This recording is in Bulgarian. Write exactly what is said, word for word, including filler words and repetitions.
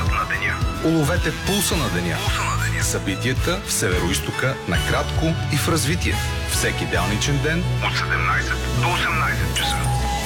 Пулсът на деня. Уловете пулса на деня. Пулса на деня. Събитията в Североизтока накратко и в развитие. Всеки делничен ден От седемнайсет до осемнайсет часа.